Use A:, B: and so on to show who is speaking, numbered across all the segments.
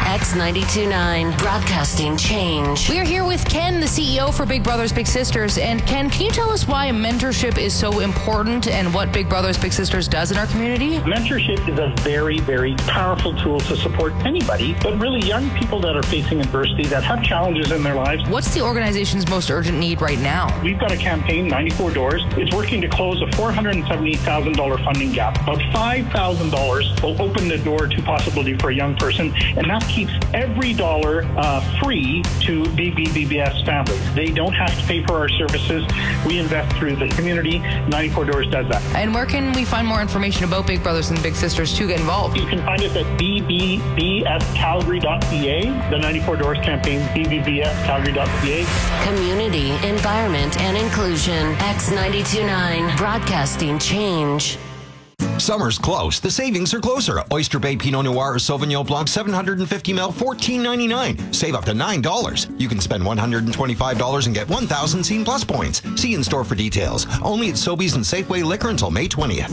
A: X92.9, broadcasting change.
B: We are here with Ken, the CEO for Big Brothers Big Sisters. And Ken, can you tell us why mentorship is so important and what Big Brothers Big Sisters does in our community?
C: Mentorship is a very, very powerful tool to support anybody, but really young people that are facing adversity, that have challenges in their lives.
B: What's the organization's most urgent need right now?
C: We've got a campaign, 94 Doors. It's working to close a $478,000 funding gap. About $5,000 will open the door to possibility for a young person, and that keeps every dollar free to BBBS families. They don't have to pay for our services. We invest through the community. 94 Doors does that.
B: And where can we find more information about Big Brothers and Big Sisters to get involved?
C: You can find us at bbbscalgary.ca. The 94 Doors campaign, bbbscalgary.ca.
A: Community, environment, and inclusion. X92.9, broadcasting change.
D: Summer's close. The savings are closer. Oyster Bay Pinot Noir or Sauvignon Blanc 750 ml, $14.99. Save up to $9. You can spend $125 and get 1,000 Scene Plus points. See in store for details. Only at Sobeys and Safeway Liquor until May 20th.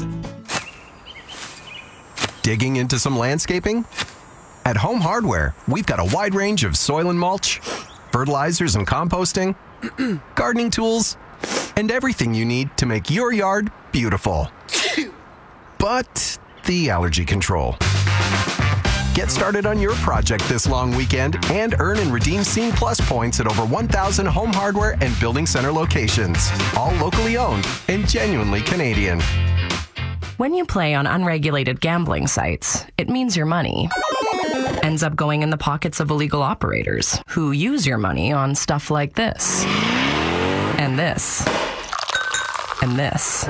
E: Digging into some landscaping? At Home Hardware, we've got a wide range of soil and mulch, fertilizers and composting, gardening tools, and everything you need to make your yard beautiful. But the allergy control. Get started on your project this long weekend and earn and redeem Scene Plus points at over 1,000 Home Hardware and Building Center locations. All locally owned and genuinely Canadian.
F: When you play on unregulated gambling sites, it means your money ends up going in the pockets of illegal operators who use your money on stuff like this, and this, and this.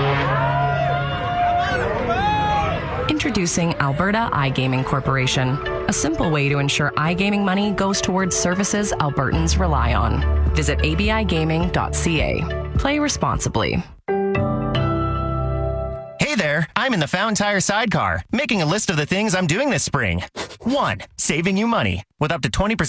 F: Introducing Alberta iGaming Corporation, a simple way to ensure iGaming money goes towards services Albertans rely on. Visit abigaming.ca. Play responsibly.
G: Hey there, I'm in the Fountain Tire sidecar, making a list of the things I'm doing this spring. 1. Saving you money with up to 20%